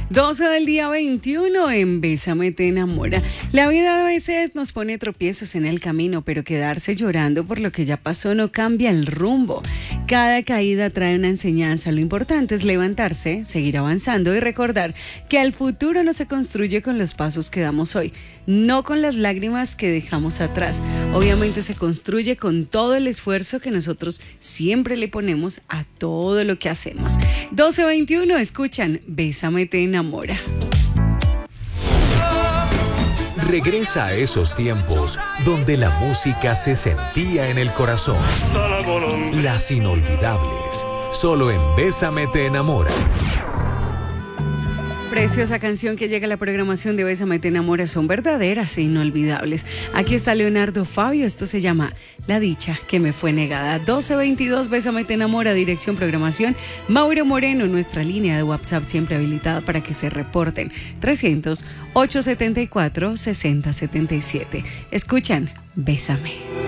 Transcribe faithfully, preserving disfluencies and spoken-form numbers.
doce del día veintiuno en Bésame te enamora. La vida a veces nos pone tropiezos en el camino, pero quedarse llorando por lo que ya pasó no cambia el rumbo. Cada caída trae una enseñanza. Lo importante es levantarse, seguir avanzando y recordar que el futuro no se construye con los pasos que damos hoy, no con las lágrimas que dejamos atrás. Obviamente se construye con todo el esfuerzo que nosotros siempre le ponemos a todo lo que hacemos. doce veintiuno, escuchan Bésame te enamora. Regresa a esos tiempos donde la música se sentía en el corazón. Las inolvidables, solo en Bésame te enamora. Preciosa canción que llega a la programación de Bésame te enamora, son verdaderas e inolvidables. Aquí está Leonardo Fabio, esto se llama La dicha que me fue negada. doce veintidós, Bésame te enamora, dirección programación Mauro Moreno, nuestra línea de WhatsApp siempre habilitada para que se reporten. trescientos, ochocientos setenta y cuatro, sesenta setenta y siete. Escuchan Bésame.